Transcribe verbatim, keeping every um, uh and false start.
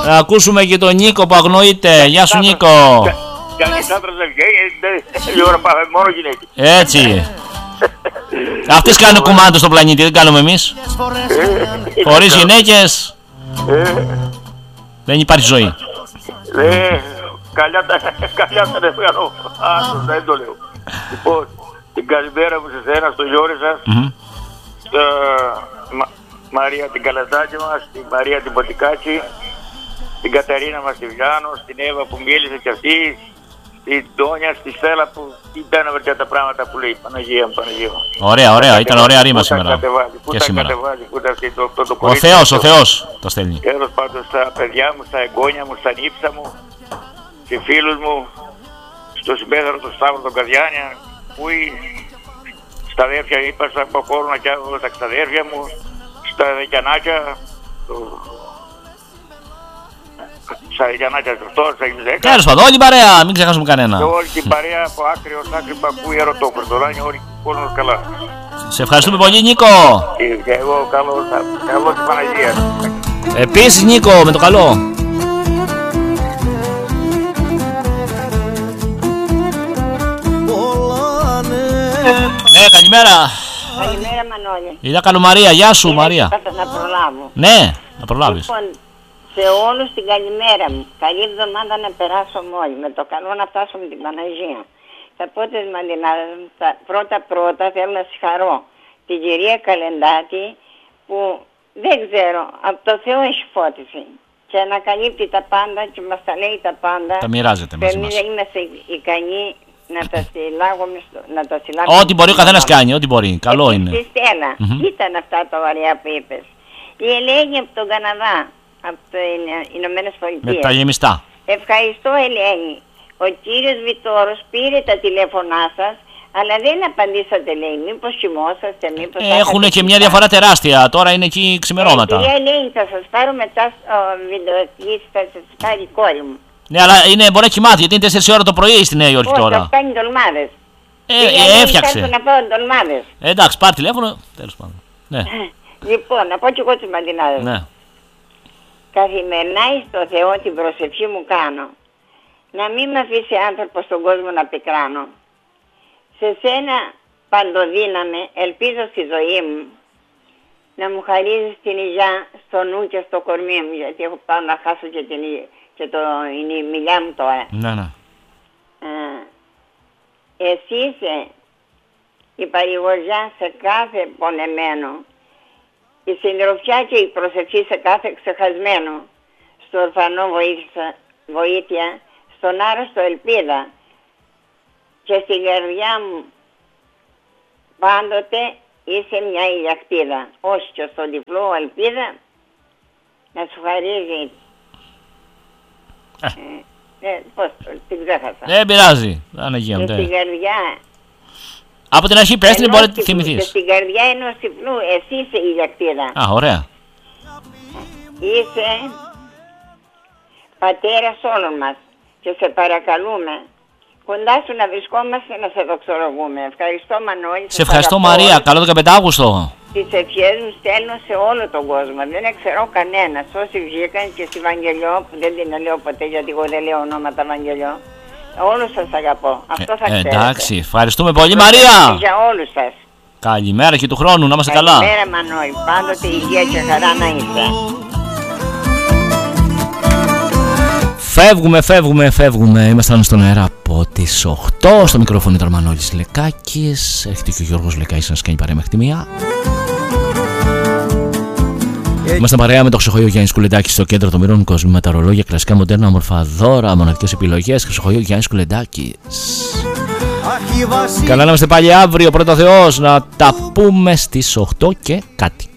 Να ακούσουμε και τον Νίκο που αγνοείται. Γεια σου, Νίκο. Κανείς άντρας δεν βγαίνει, η ώρα πάμε μόνο γυναίκες. Έτσι. Αυτές κάνουν κουμάντο στο πλανήτη, δεν κάνουμε εμείς. Χωρίς γυναίκες δεν υπάρχει ζωή. Καλιά τα δεν κάνω, άσως δεν το λέω. Λοιπόν, την καλημέρα μου σε εσένα, στο Γιώρη σας, Μαρία την Καλατζάκη μας, την Μαρία την Ποτικάκη, την Κατερίνα μας τη Βιάνο, την Εύα που μίλησε κι αυτή, την Τόνια, στη Στέλλα που ήταν βρετιά τα πράγματα που λέει Παναγία μου, Παναγία μου. Ωραία, ωραία, ήταν ωραία ρήμα σήμερα. Πού τα κατεβάζει, πού τα αυτή το, το, το Ο Θεός, ο Θεός το στέλνει. Τέλος πάντων στα παιδιά μου, στα εγγόνια μου, στα νύψα μου, σε φίλους μου, στο συμπέδαρο του Σταύρου τον Καδιάνια, που στα αδέρφια είπα από χώρο και όλα τα ξαδέρφια μου, στα δεκιανάκια, στα δεκιανάκια Χριστός, στα Ιουζέκα. Τέλος πάντων, όλη η παρέα, μην ξεχάσουμε κανένα. Και όλη την παρέα από άκρη ως άκρη που ακούει αεροτόκριτο, όλοι οι κόσμος καλά. Σε ευχαριστούμε πολύ, Νίκο. Και εγώ καλό, καλό την Παναγία. Επίσης, Νίκο, με το καλό. Ναι, καλημέρα. Καλημέρα, Μανώλη. Είδα καλομαρία, γεια σου, Μαρία. Να προλάβω. Ναι, να προλάβεις. Λοιπόν, σε όλους την καλημέρα μου. Καλή εβδομάδα να περάσουμε όλοι. Με το καλό να φτάσουμε την Παναγία. Θα πω τις μαντινάδες μου. Πρώτα-πρώτα θέλω να συγχαρώ την κυρία Καλεντάτη που δεν ξέρω, από το Θεό έχει φώτιση. Και ανακαλύπτει τα πάντα και μας τα λέει τα πάντα. Τα μοιράζεται μαζί μας. Εμείς δεν είμαστε ικανοί να τα συλλάγουμε, να τα συλλάγουμε. Ό,τι μπορεί ο καθένας κάνει, ό,τι μπορεί. Καλό είναι. Στη Στέλλα, Mm-hmm. ήταν αυτά τα ωραία που είπες. Η Ελένη από τον Καναδά, από το Ηνωμένες Πολιτείες. Με τα γεμιστά. Ευχαριστώ, Ελένη. Ο κύριος Βιτόρος πήρε τα τηλέφωνά σας, αλλά δεν απαντήσατε, λέει. Μήπως κοιμόσαστε, μήπως... Ε, έχουν και μια διαφορά τεράστια. Τώρα είναι εκεί ξημερώματα. Ε, κυρία Ελένη, θα σας πάρω μετά στο βιντεοκλήση, θα σας πάρει η κόρη μου. Ναι, αλλά είναι, μπορεί να κοιμάται γιατί είναι τέσσερις ώρα το πρωί στη Νέα Υόρκη τώρα. Όχι, θα κάνει ντολμάδες. Ε, ε, έφτιαξε. Θα να πάω ντολμάδες. Ε, εντάξει, πάρει τηλέφωνο. Τέλος πάντων. Ναι. Λοιπόν, να πω και εγώ τις μαντινάδες. Ναι. Καθημερινά στο Θεό την προσευχή μου κάνω. Να μην με αφήσει άνθρωπο στον κόσμο να πικράνω. Σε σένα παντοδύναμε, ελπίζω στη ζωή μου, να μου χαρίζεις την υγειά στο νου και στο κορμί μου, γιατί έχω πάω να χάσω και, την, και το, είναι η μιλιά μου τώρα. Ναι, ναι. Ε, εσύ είσαι η παρηγοριά σε κάθε πονεμένο, η συντροφιά και η προσευχή σε κάθε ξεχασμένο, στο ορφανό βοήθεια, βοήθεια, στον άρρωστο ελπίδα και στην καρδιά μου πάντοτε είσαι μια ηλιακτίδα. Όχι και στον διπλό ελπίδα να σου χαρίζει. Ε. Ε, ε, πώς, την ξέχασα. Δεν πειράζει. Αναγία μου. Και στην καρδιά... Από την αρχή πες την μπορεί να τη θυμηθείς. Και στην καρδιά ενός τυφλού εσύ είσαι η ηλιακτίδα. Α, ωραία. Είσαι πατέρας όλων μας και σε παρακαλούμε κοντά σου να βρισκόμαστε να σε δοξολογούμε. Ευχαριστώ, Μανώλη. Σε ευχαριστώ, Μαρία. Καλό το δεκαπεντάογουστο. Τις ευχές μου στέλνω σε όλο τον κόσμο. Δεν ξέρω κανένα. Όσοι βγήκαν και στη Βαγγελιό, που δεν την λέω ποτέ γιατί εγώ δεν λέω ονόματα Βαγγελιό. Όλους σας αγαπώ. Αυτό θα ε, ξέρετε. Εντάξει, ευχαριστούμε πολύ, Μαρία. Για όλους σας. Καλημέρα και του χρόνου, να είμαστε καλά. Καλημέρα, Μανώλη. Πάντοτε υγεία και χαρά να είστε. Φεύγουμε, φεύγουμε, φεύγουμε. Ήμασταν στον αέρα από τις οκτώ. Στο μικρόφωνο ήταν ο Μανώλης Λεκάκης. Έρχεται και ο Γιώργος Λεκάκης να σας κάνει παρέα μέχρι τη μία. Είμαστε παρέα με το Χρυσοχοείο Γιάννης Κουλεντάκης στο κέντρο των μοιρών κόσμου. Τα ρολόγια, κλασικά, μοντέρνα, όμορφα δώρα, μοναδικές επιλογές. Χρυσοχοείο Γιάννης Κουλεντάκης. Καλά να είμαστε πάλι αύριο, πρώτα Θεός, να τα πούμε στις οκτώ και κάτι.